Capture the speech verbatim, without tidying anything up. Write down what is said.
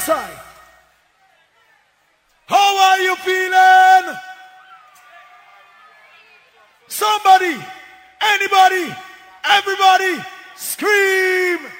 side. How are you feeling? Somebody, anybody, everybody, scream.